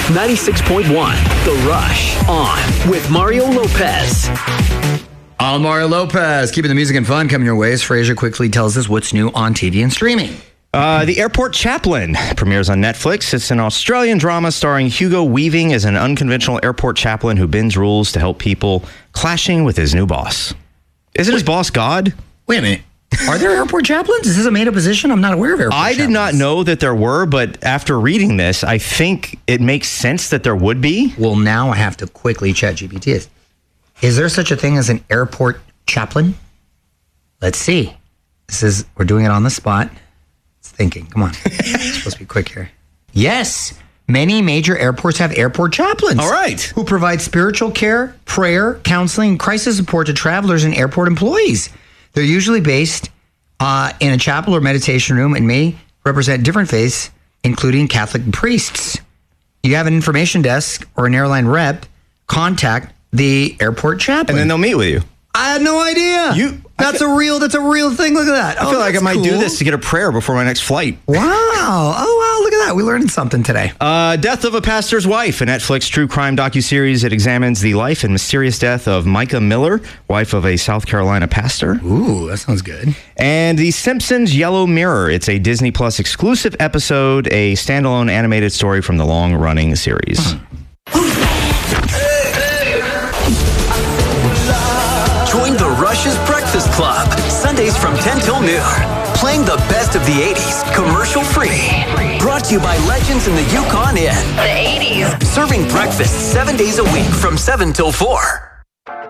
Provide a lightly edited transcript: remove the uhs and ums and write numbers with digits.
96.1 The Rush on with Mario Lopez. I'm Mario Lopez, keeping the music and fun coming your ways. Fraser quickly tells us what's new on TV and streaming. The Airport Chaplain premieres on Netflix. It's an Australian drama starring Hugo Weaving as an unconventional airport chaplain who bends rules to help people, clashing with his new boss. Isn't his boss God? Wait a minute. Are there airport chaplains? Is this a made-up position? I'm not aware of airport chaplains. I did not know that there were, but after reading this, I think it makes sense that there would be. Well, now I have to quickly chat GPT. Is there such a thing as an airport chaplain? Let's see. We're doing it on the spot. It's thinking. Come on. It's supposed to be quick here. Yes. Many major airports have airport chaplains. All right. Who provide spiritual care, prayer, counseling, and crisis support to travelers and airport employees. They're usually based in a chapel or meditation room and may represent different faiths, including Catholic priests. You have an information desk or an airline rep, contact the airport chaplain. And then they'll meet with you. I had no idea. That's a real thing. Look at that. I feel like I might do this to get a prayer before my next flight. Wow. Oh, wow. Look at that. We learned something today. Death of a Pastor's Wife, a Netflix true crime docuseries that examines the life and mysterious death of Micah Miller, wife of a South Carolina pastor. Ooh, that sounds good. And The Simpsons Yellow Mirror. It's a Disney Plus exclusive episode, a standalone animated story from the long-running series. Join the Rush's Breakfast Club, Sundays from 10 till noon. Playing the best of the 80s, commercial free. Brought to you by Legends in the Yukon Inn. The 80s. Serving breakfast 7 days a week from 7 till 4.